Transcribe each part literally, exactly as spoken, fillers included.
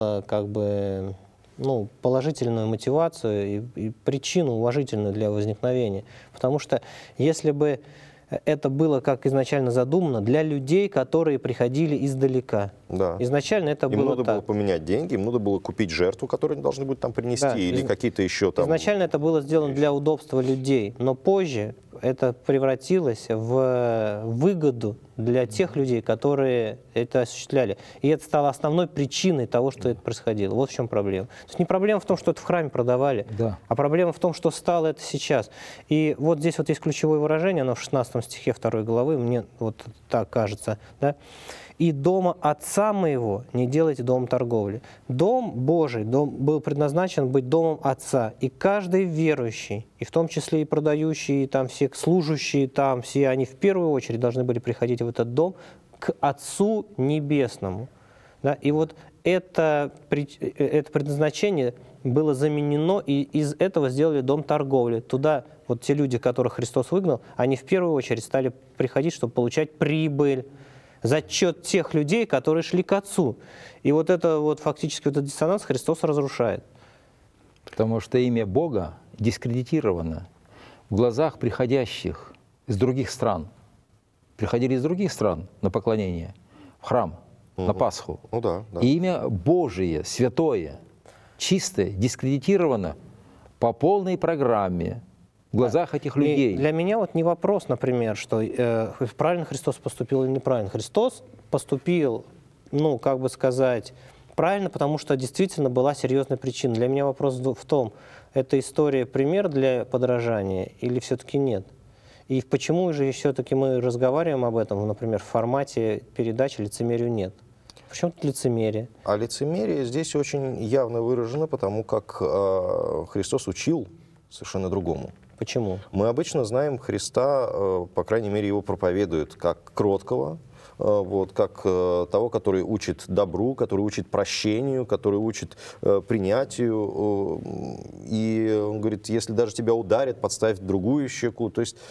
как бы, ну, положительную мотивацию и, и причину уважительную для возникновения. Потому что если бы это было, как изначально задумано, для людей, которые приходили издалека. Да. Изначально это им было надо так. было поменять деньги, им надо было купить жертву, которую они должны будут там принести, Да, или из... какие-то еще там... Изначально это было сделано для удобства людей, но позже это превратилось в выгоду для тех людей, которые это осуществляли. И это стало основной причиной того, что это происходило. Вот в чем проблема. То есть не проблема в том, что это в храме продавали, да. а проблема в том, что стало это сейчас. И вот здесь вот есть ключевое выражение, оно в шестнадцатом стихе второй главы, мне вот так кажется, да? «И дома Отца моего не делайте домом торговли». Дом Божий дом был предназначен быть домом Отца. И каждый верующий, и в том числе и продающие, и там все служащие, там все, они в первую очередь должны были приходить в этот дом к Отцу Небесному. Да? И вот это, это предназначение было заменено, и из этого сделали дом торговли. Туда вот те люди, которых Христос выгнал, они в первую очередь стали приходить, чтобы получать прибыль за счет тех людей, которые шли к Отцу. И вот это вот фактически вот этот диссонанс Христос разрушает. Потому что имя Бога дискредитировано в глазах приходящих из других стран. Приходили из других стран на поклонение в храм, угу. на Пасху. Ну да, да. И имя Божие, святое, чистое, дискредитировано по полной программе в глазах этих людей. И для меня вот не вопрос, например, что э, правильно Христос поступил или неправильно. Христос поступил, ну, как бы сказать, правильно, потому что действительно была серьезная причина. Для меня вопрос в том, эта история пример для подражания или все-таки нет? И почему же все-таки мы разговариваем об этом, например, в формате передачи «Лицемерию нет»? Почему тут лицемерие? А лицемерие здесь очень явно выражено, потому как э, Христос учил совершенно другому. Почему? Мы обычно знаем Христа, э, по крайней мере, его проповедуют как кроткого, э, вот, как э, того, который учит добру, который учит прощению, который учит э, принятию. Э, и он говорит, если даже тебя ударят, подставь другую щеку. То есть...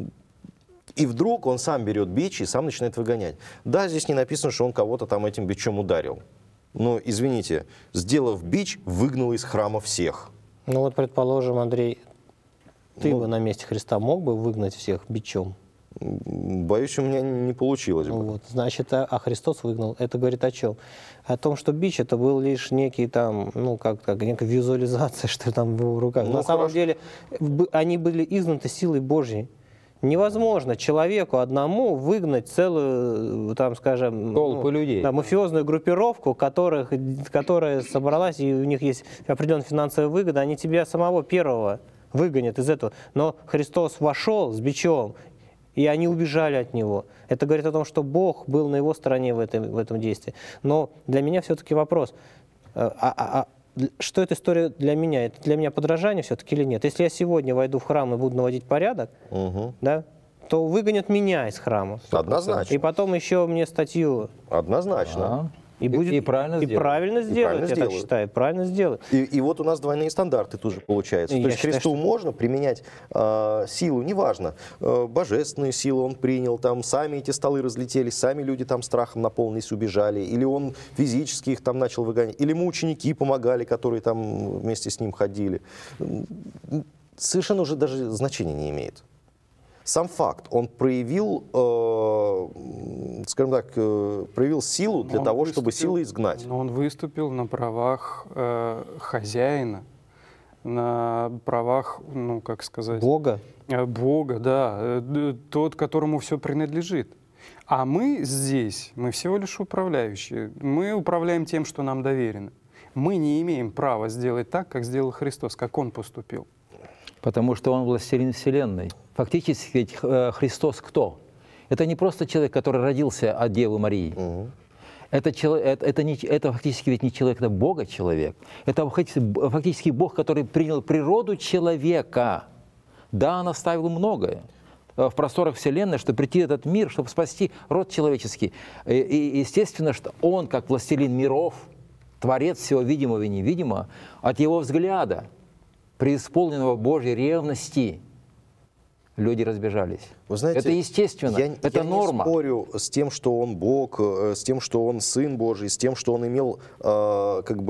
И вдруг он сам берет бич и сам начинает выгонять. Да, здесь не написано, что он кого-то там этим бичом ударил. Но, извините, сделав бич, выгнал из храма всех. Ну вот, предположим, Андрей, ты ну, бы на месте Христа мог бы выгнать всех бичом? Боюсь, у меня не получилось бы. Вот, значит, а, а Христос выгнал. Это говорит о чем? О том, что бич это был лишь некий там, ну как, как некая визуализация, что там в его руках. Ну, на самом хорошо. деле они были изгнаны силой Божьей. Невозможно человеку одному выгнать целую, там, скажем, толпу ну, людей. Да, мафиозную группировку, которых, которая собралась, и у них есть определенная финансовая выгода, они тебя самого первого выгонят из этого. Но Христос вошел с бичом, и они убежали от Него. Это говорит о том, что Бог был на Его стороне в этом, в этом действии. Но для меня все-таки вопрос, а, а, а что эта история для меня? Это для меня подражание все-таки или нет? Если я сегодня войду в храм и буду наводить порядок, угу. да, то выгонят меня из храма. Однозначно. И потом еще мне статью... Однозначно. А, И, будет, и правильно и сделают. правильно сделают, правильно я сделают. так считаю, правильно сделают. И, и вот у нас двойные стандарты тут же получаются. Я То есть считаю, Христу что... можно применять э, силу, неважно, э, божественную силу он принял, там сами эти столы разлетелись, сами люди там страхом наполнились, убежали, или он физически их там начал выгонять, или ему ученики помогали, которые там вместе с ним ходили. Совершенно уже даже значения не имеет. Сам факт, он проявил, э, скажем так, э, проявил силу для он того, выступил, чтобы силы изгнать. Но он выступил на правах э, хозяина, на правах, ну, как сказать... Бога. Э, Бога, да, э, тот, которому все принадлежит. А мы здесь, мы всего лишь управляющие. Мы управляем тем, что нам доверено. Мы не имеем права сделать так, как сделал Христос, как Он поступил. Потому что Он властелин Вселенной. Фактически ведь Христос кто? Это не просто человек, который родился от Девы Марии. Угу. Это, человек, это, это, не, это фактически ведь не человек, это Бога-человек. Это фактически Бог, который принял природу человека. Да, Он оставил многое в просторах Вселенной, чтобы прийти в этот мир, чтобы спасти род человеческий. И, и естественно, что Он, как властелин миров, Творец всего видимого и невидимого, от Его взгляда, преисполненного Божьей ревности, люди разбежались. Вы знаете, это естественно, я, это я норма. не спорю с тем, что он Бог, э, с тем, что он Сын Божий, с тем, что он имел э, как бы